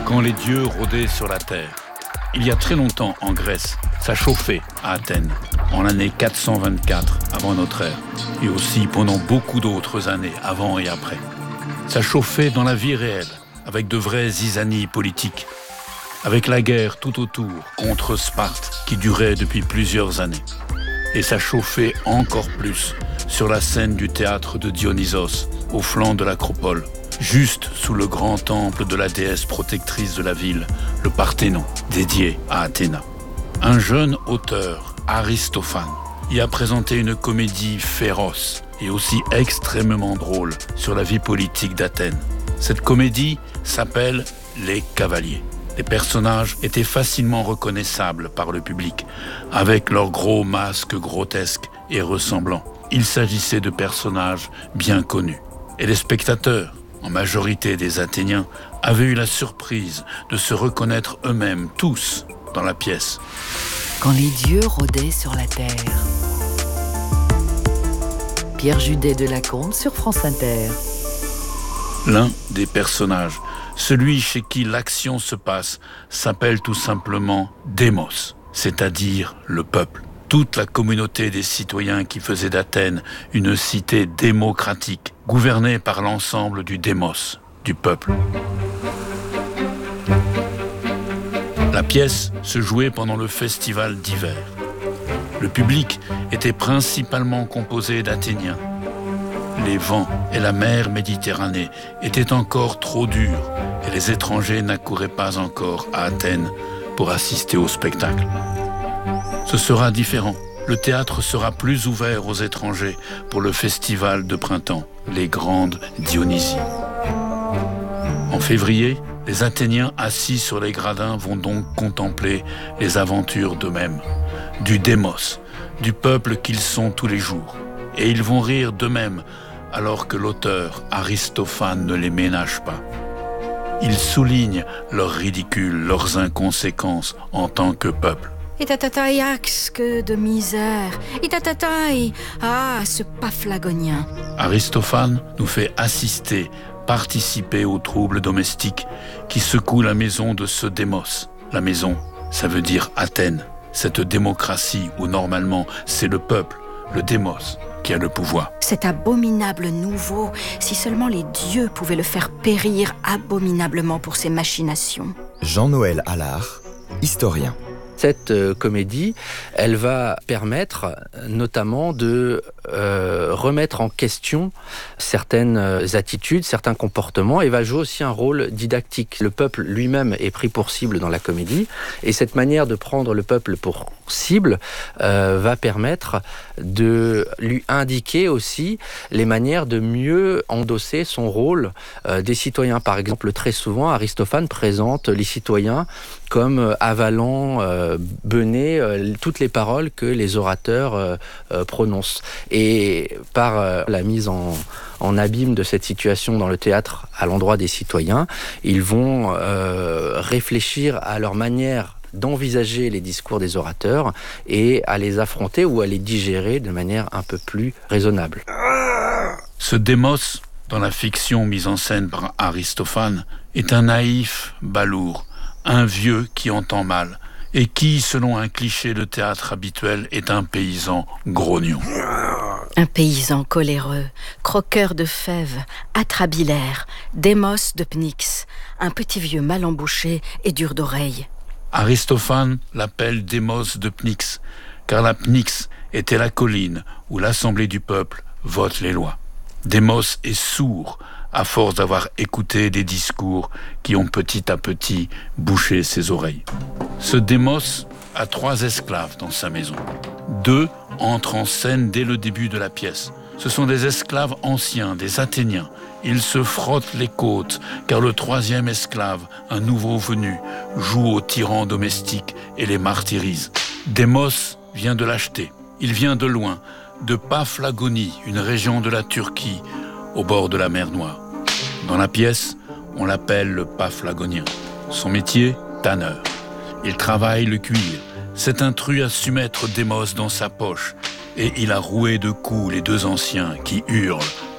quand les dieux rôdaient sur la terre. Il y a très longtemps en Grèce, ça chauffait à Athènes, en l'année 424 avant notre ère, et aussi pendant beaucoup d'autres années avant et après. Ça chauffait dans la vie réelle, avec de vraies zizanies politiques, avec la guerre tout autour contre Sparte qui durait depuis plusieurs années. Et ça chauffait encore plus sur la scène du théâtre de Dionysos, au flanc de l'acropole, juste sous le grand temple de la déesse protectrice de la ville, le Parthénon, dédié à Athéna. Un jeune auteur, Aristophane, y a présenté une comédie féroce et aussi extrêmement drôle sur la vie politique d'Athènes. Cette comédie s'appelle « Les Cavaliers ». Les personnages étaient facilement reconnaissables par le public, avec leurs gros masques grotesques et ressemblants. Il s'agissait de personnages bien connus. Et les spectateurs, en majorité des Athéniens, avaient eu la surprise de se reconnaître eux-mêmes, tous, dans la pièce. Quand les dieux rôdaient sur la terre. Pierre Judet de Lacombe sur France Inter. L'un des personnages, celui chez qui l'action se passe, s'appelle tout simplement Démos, c'est-à-dire le peuple. Toute la communauté des citoyens qui faisait d'Athènes une cité démocratique, gouvernée par l'ensemble du démos, du peuple. La pièce se jouait pendant le festival d'hiver. Le public était principalement composé d'Athéniens. Les vents et la mer Méditerranée étaient encore trop durs et les étrangers n'accouraient pas encore à Athènes pour assister au spectacle. Ce sera différent. Le théâtre sera plus ouvert aux étrangers pour le festival de printemps, les grandes Dionysies. En février, les Athéniens assis sur les gradins vont donc contempler les aventures d'eux-mêmes, du démos, du peuple qu'ils sont tous les jours. Et ils vont rire d'eux-mêmes alors que l'auteur Aristophane ne les ménage pas. Il souligne leur ridicule, leurs inconséquences en tant que peuple. Itatataïax, que de misère. Itatataï, ah, ce paphlagonien. Aristophane nous fait assister, participer aux troubles domestiques qui secouent la maison de ce démos. La maison, ça veut dire Athènes, cette démocratie où normalement c'est le peuple, le démos, qui a le pouvoir. Cet abominable nouveau, si seulement les dieux pouvaient le faire périr abominablement pour ses machinations. Jean-Noël Allard, historien. Cette comédie, elle va permettre notamment de remettre en question certaines attitudes, certains comportements, et va jouer aussi un rôle didactique. Le peuple lui-même est pris pour cible dans la comédie, et cette manière de prendre le peuple pour cible va permettre de lui indiquer aussi les manières de mieux endosser son rôle des citoyens. Par exemple, très souvent, Aristophane présente les citoyens comme avalant, bener toutes les paroles que les orateurs prononcent. Et par la mise en abîme de cette situation dans le théâtre à l'endroit des citoyens, ils vont réfléchir à leur manière d'envisager les discours des orateurs et à les affronter ou à les digérer de manière un peu plus raisonnable. Ce démos, dans la fiction mise en scène par Aristophane, est un naïf balourd, un vieux qui entend mal, et qui, selon un cliché de théâtre habituel, est un paysan grognon. Un paysan coléreux, croqueur de fèves, atrabilaire, démos de Pnyx, un petit vieux mal embouché et dur d'oreille. Aristophane l'appelle Démos de Pnyx, car la Pnyx était la colline où l'assemblée du peuple vote les lois. Démos est sourd à force d'avoir écouté des discours qui ont petit à petit bouché ses oreilles. Ce Démos a 3 esclaves dans sa maison. 2 entrent en scène dès le début de la pièce. Ce sont des esclaves anciens, des Athéniens. Ils se frottent les côtes, car le 3e esclave, un nouveau venu, joue aux tyrans domestiques et les martyrise. Démos vient de l'acheter. Il vient de loin, de Paphlagonie, une région de la Turquie, au bord de la mer Noire. Dans la pièce, on l'appelle le Paphlagonien. Son métier, tanneur. Il travaille le cuir. Cet intrus a su mettre Démos dans sa poche et il a roué de coups les 2 anciens qui hurlent